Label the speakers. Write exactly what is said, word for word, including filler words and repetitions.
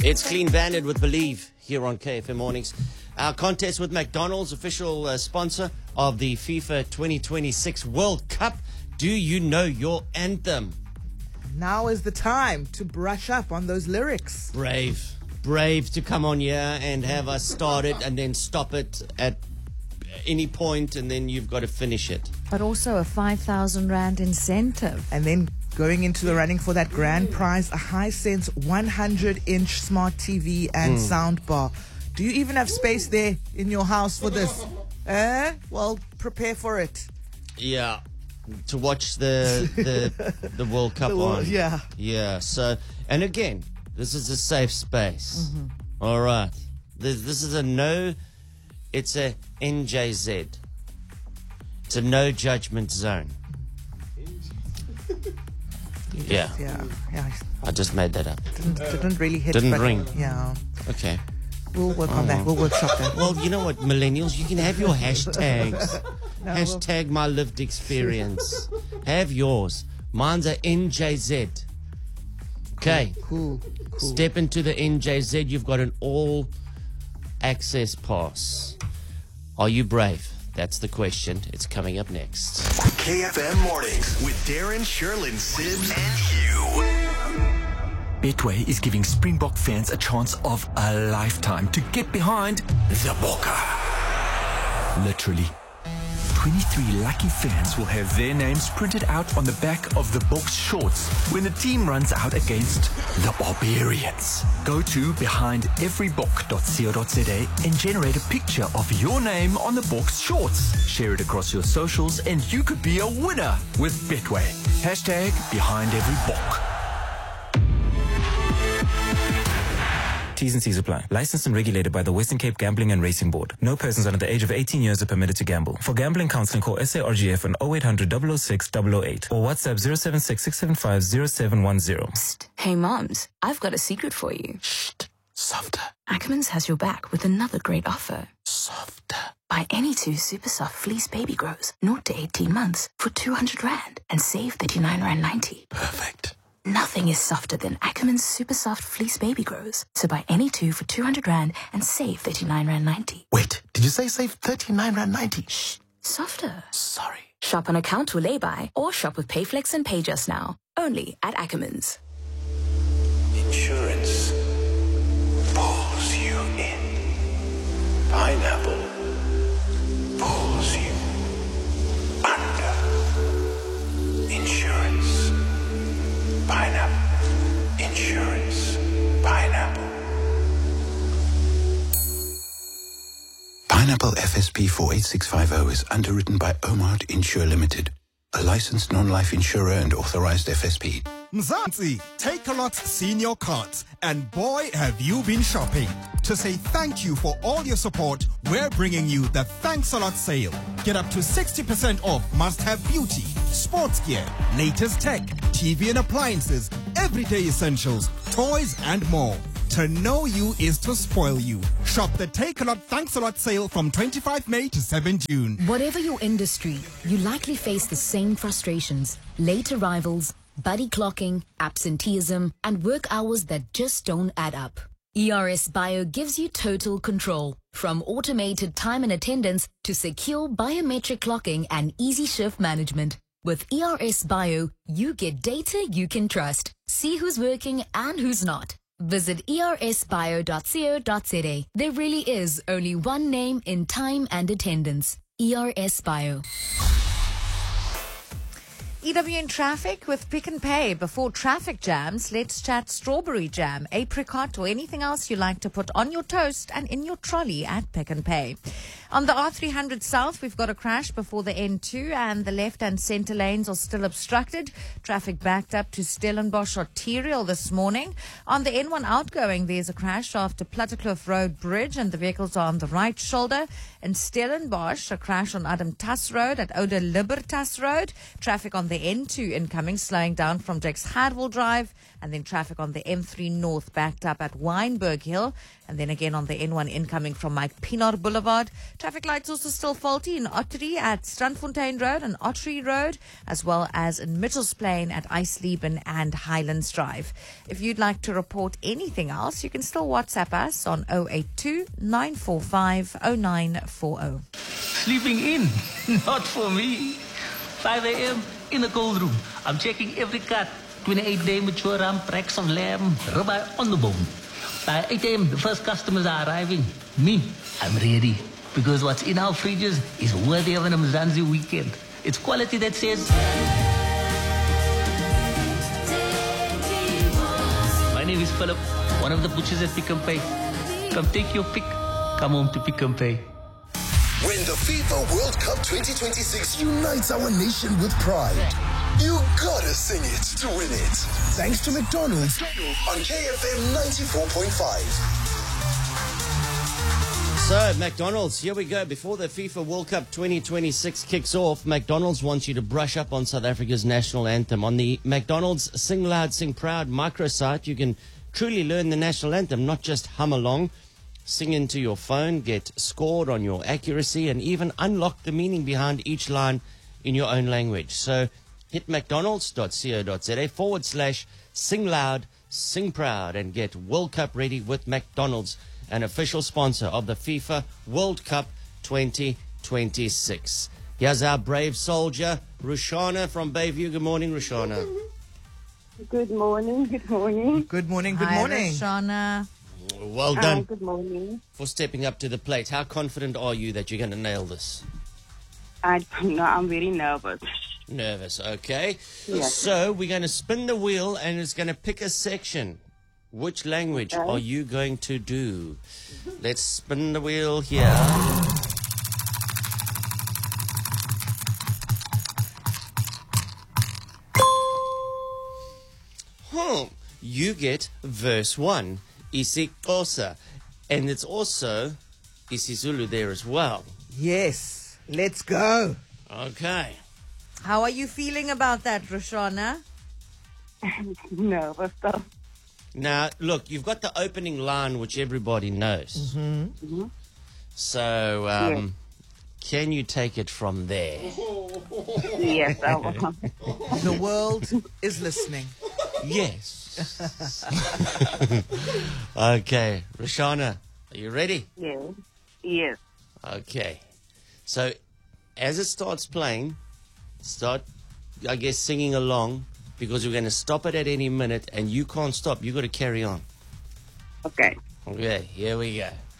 Speaker 1: It's Clean Bandit with Believe here on K F M Mornings. Our contest with McDonald's, official uh, sponsor of the FIFA twenty twenty-six World Cup. Do you know your anthem?
Speaker 2: Now is the time to brush up on those lyrics.
Speaker 1: Brave. Brave to come on here and have us start it and then stop it at any point, and then you've got to finish it.
Speaker 3: But also a five thousand rand incentive.
Speaker 2: And then going into the running for that grand prize, a Hisense one hundred inch smart T V and mm. sound bar. Do you even have space there in your house for this? Eh? Well, prepare for it.
Speaker 1: Yeah. To watch the the, the World Cup
Speaker 2: the world,
Speaker 1: on.
Speaker 2: Yeah.
Speaker 1: Yeah. So, and again, this is a safe space. Mm-hmm. All right. This, this is a no, it's a N J Z. It's a no judgment zone. Yeah.
Speaker 2: Yeah. Yeah.
Speaker 1: I just made that up.
Speaker 2: Didn't, didn't really hit.
Speaker 1: Didn't
Speaker 2: but,
Speaker 1: ring.
Speaker 2: Yeah.
Speaker 1: Okay.
Speaker 2: We'll work
Speaker 1: oh.
Speaker 2: on that. We'll workshop that.
Speaker 1: Well, you know what, millennials, you can have your hashtags. no, Hashtag we'll... my lived experience. Have yours. Mine's a N J Z. Okay.
Speaker 2: Cool. cool.
Speaker 1: Step into the N J Z. You've got an all access pass. Are you brave? That's the question. It's coming up next.
Speaker 4: K F M Mornings with Darren, Sherlyn, Sims, and Hugh.
Speaker 5: Betway is giving Springbok fans a chance of a lifetime to get behind the Bokke. Literally. twenty-three lucky fans will have their names printed out on the back of the Boks shorts when the team runs out against the Barbarians. Go to behind every bok dot co dot za and generate a picture of your name on the Boks shorts. Share it across your socials and you could be a winner with Betway. Hashtag behind every bok.
Speaker 6: T's and C's apply. Licensed and regulated by the Western Cape Gambling and Racing Board. No persons under the age of eighteen years are permitted to gamble. For gambling counseling, call S A R G F on oh eight hundred, double oh six, double oh eight or WhatsApp zero seven six, six seven five, zero seven one zero.
Speaker 7: Psst. Hey moms, I've got a secret for you.
Speaker 5: Shh. Softer.
Speaker 7: Ackermans has your back with another great offer.
Speaker 5: Softer.
Speaker 7: Buy any two super soft fleece baby grows, zero to eighteen months for two hundred rand and save thirty-nine rand ninety.
Speaker 5: Perfect.
Speaker 7: Nothing is softer than Ackerman's Super Soft Fleece Baby Grows. So buy any two for two hundred rand and save thirty-nine rand ninety.
Speaker 5: Wait, did you say save thirty-nine rand ninety?
Speaker 7: Shh, softer.
Speaker 5: Sorry.
Speaker 7: Shop on account or lay-by or shop with Payflex and Pay Just Now. Only at Ackerman's.
Speaker 4: Insurance pulls you in. Pineapple pulls you under. Insurance. Pineapple. Insurance. Pineapple. Pineapple F S P four eight six five zero is underwritten by Omart Insure Limited, a licensed non-life insurer and authorized F S P.
Speaker 8: Mzansi, Takealot's senior cards, and boy have you been shopping. To say thank you for all your support, we're bringing you the Thanks a Lot sale. Get up to sixty percent off must-have beauty, sports gear, latest tech, T V and appliances, everyday essentials, toys and more. To know you is to spoil you. Shop the Takealot Thanks a Lot sale from twenty-fifth May to seventh June.
Speaker 9: Whatever your industry, you likely face the same frustrations. Late arrivals, buddy clocking, absenteeism, and work hours that just don't add up. E R S Bio gives you total control. From automated time and attendance to secure biometric clocking and easy shift management. With E R S Bio, you get data you can trust. See who's working and who's not. Visit E R S bio dot co dot za. There really is only one name in time and attendance. E R S Bio.
Speaker 3: E W in traffic with Pick and Pay. Before traffic jams, let's chat strawberry jam, apricot, or anything else you like to put on your toast and in your trolley at Pick and Pay. On the R three hundred South, we've got a crash before the N two and the left and centre lanes are still obstructed. Traffic backed up to Stellenbosch Arterial this morning. On the N one outgoing, there's a crash after Plattekloof Road Bridge and the vehicles are on the right shoulder. In Stellenbosch, a crash on Adam Tas Road at Oude Libertas Road. Traffic on the N two incoming, slowing down from Jack's Hardwell Drive, and then traffic on the M three North backed up at Wynberg Hill, and then again on the N one incoming from Mike Pienaar Boulevard. Traffic lights also still faulty in Ottery at Strandfontein Road and Ottery Road, as well as in Mitchells Plain at Eisleben and Highlands Drive. If you'd like to report anything else, you can still WhatsApp us on zero eight two, nine four five, zero nine four zero.
Speaker 10: Sleeping in? Not for me. five a.m. in the cold room. I'm checking every cut. twenty-eight day mature ram, racks of lamb, ribeye on the bone. By eight a.m. the first customers are arriving. Me, I'm ready. Because what's in our fridges is worthy of an Mzansi weekend. It's quality that says... My name is Philip, one of the butchers at Pick and Pay. Come take your pick. Come home to Pick and Pay.
Speaker 11: When the FIFA World Cup twenty twenty-six unites our nation with pride, you gotta sing it to win it. Thanks to McDonald's on K F M ninety-four point five.
Speaker 1: So, McDonald's, here we go. Before the FIFA World Cup twenty twenty-six kicks off, McDonald's wants you to brush up on South Africa's national anthem. On the McDonald's Sing Loud, Sing Proud microsite, you can truly learn the national anthem, not just hum along. Sing into your phone, get scored on your accuracy, and even unlock the meaning behind each line in your own language. So hit mcdonalds.co.za forward slash sing loud, sing proud, and get World Cup ready with McDonald's, an official sponsor of the FIFA World Cup twenty twenty-six. Here's our brave soldier, Rushana from Bayview. Good morning, Rushana.
Speaker 12: Good morning, good morning.
Speaker 2: Good morning, good
Speaker 3: Hi,
Speaker 2: morning.
Speaker 3: Rushana.
Speaker 1: Well done.
Speaker 12: Hi, good morning.
Speaker 1: For stepping up to the plate. How confident are you that you're going to nail this?
Speaker 12: I don't know, I'm very nervous.
Speaker 1: Nervous, okay.
Speaker 12: Yes.
Speaker 1: So we're going to spin the wheel and it's going to pick a section. Which language
Speaker 12: Okay.
Speaker 1: are you going to do? Let's spin the wheel here. Hmm. You get verse one, isiXhosa, and it's also isiZulu there as well.
Speaker 2: Yes, let's go.
Speaker 1: Okay.
Speaker 3: How are you feeling about that, Rushana?
Speaker 12: Nervous though.
Speaker 1: Now, look, you've got the opening line, which everybody knows.
Speaker 12: Mm-hmm.
Speaker 1: So, um, can you take it from there?
Speaker 12: Yes, I will.
Speaker 2: The world is listening.
Speaker 1: Yes. Okay, Rushana, are you ready?
Speaker 12: Yes. Yes.
Speaker 1: Okay. So, as it starts playing, start, I guess, singing along, because we're going to stop it at any minute, and you can't stop. You've got to carry on.
Speaker 12: Okay.
Speaker 1: Okay, here we go.